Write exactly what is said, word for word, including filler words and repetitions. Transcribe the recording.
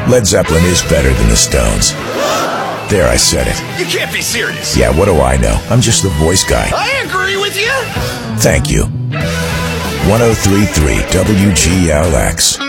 Led Zeppelin is better than the Stones. There, I said it. You can't be serious. Yeah, what do I know? I'm just the voice guy. I agree with you. Thank you. one oh three point three W G L X.